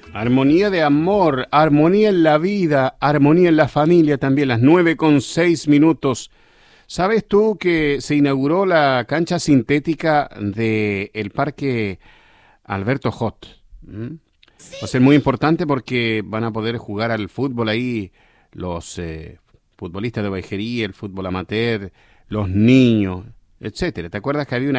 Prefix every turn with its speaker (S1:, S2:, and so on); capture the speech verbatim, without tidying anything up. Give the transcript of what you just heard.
S1: Armonía de amor, armonía en la vida, armonía en la familia también, las nueve con seis minutos. ¿Sabes tú que se inauguró la cancha sintética del Parque Alberto Hot? ¿Mm? Va a ser muy importante porque van a poder jugar al fútbol ahí los eh, futbolistas de Ovejería, el fútbol amateur, los niños, etcétera. ¿Te acuerdas que había una